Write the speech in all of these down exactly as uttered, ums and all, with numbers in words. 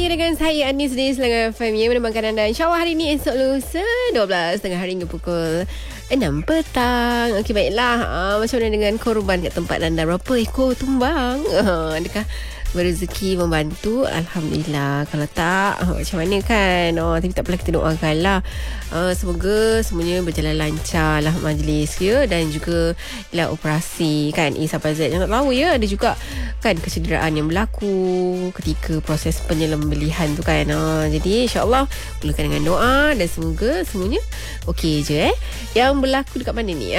lagi dengan saya Anis di Selangor F M yang menemankan anda. InsyaAllah hari ini esok lusa dua belas tengah hari hingga pukul enam petang. Okey, baiklah. Uh, macam mana dengan korban kat tempat anda? Berapa ekor tumbang? Uh, adakah berrezeki membantu? Alhamdulillah. Kalau tak, uh, macam mana kan? Oh, tapi tak apalah, kita doakan lah. Uh, semoga semuanya berjalan lancar lah majlis ya, dan juga lah operasi kan A sampai Z. Yang tak tahu ya, ada juga kan kecederaan yang berlaku ketika proses penyembelihan tu kan. Uh, jadi insyaAllah mulakan dengan doa dan semoga semuanya okey je eh. Yang berlaku dekat mana ni?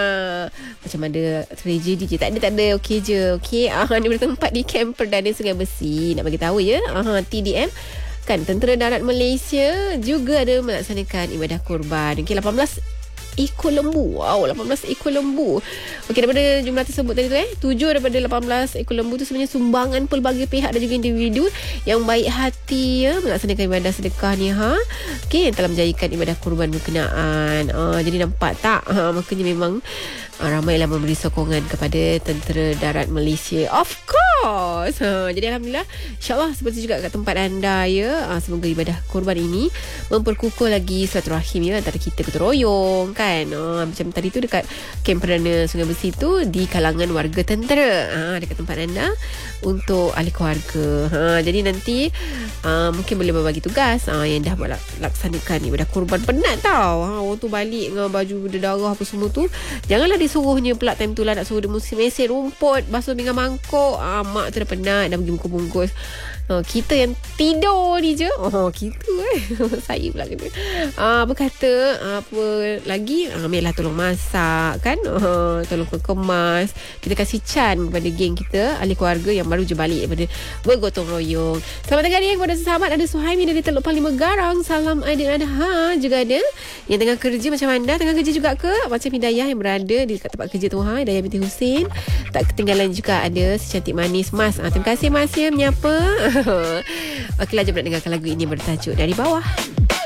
Macam ada tragedi je. Tak ada, tak ada. Okey je. Okey. Ah, ni bertempat di Kem Perdana Sungai Besi. Nak bagi tahu ya. Ah, T D M kan, Tentera Darat Malaysia juga ada melaksanakan ibadah korban. Okey, lapan belas ekor lembu. Wow, lapan belas ekor lembu. Okey, daripada jumlah tersebut tadi tu eh, tujuh daripada lapan belas ekor lembu tu sebenarnya sumbangan pelbagai pihak dan juga individu yang baik hati ya, melaksanakan ibadah sedekah ni ha. Okey, yang telah menjadikan ibadah kurban berkenaan. Uh, jadi nampak tak? Ha, maknanya memang uh, ramailah memberi sokongan kepada Tentera Darat Malaysia. Of course. Ha, jadi alhamdulillah, insya-Allah seperti juga kat tempat anda ya. Uh, semoga ibadah kurban ini memperkukuh lagi silaturahim ya antara kita gotong royong kan. Oh, macam tadi tu dekat Kem Perdana Sungai Besi tu di kalangan warga tentera ha, dekat tempat anda untuk ahli keluarga ha, jadi nanti ha, mungkin boleh berbagi tugas ha, yang dah laksanakan ibadah kurban. Penat tau ha, orang tu balik dengan baju berdarah apa semua tu, janganlah disuruhnya pula time tu lah nak suruh dia musim mesir rumput, basuh pinggan mangkuk. ha, mak tu dah penat dah pergi bungkus-bungkus. Oh, kita yang tidur ni je. Oh, kita eh. Saya pula kena. Ah, apa kata, apa lagi? Ah, ambillah tolong masak kan. Oh, tolong kemas. Kita kasih can kepada geng kita, ahli keluarga yang baru je balik daripada bergotong royong. Selamat tengah hari kepada sahabat. Ada Suhaimi dari Teluk Panlima Garang. Salam Aidil Adha. Juga ada yang tengah kerja macam anda. Tengah kerja juga ke? Macam Hidayah yang berada di dekat tempat kerja tu ha. Hidayah binti Husin. Tak ketinggalan juga ada si cantik manis Mas. Ah, terima kasih Mas ya menyapa. Okeylah, jom nak dengarkan lagu ini bertajuk Dari Bawah.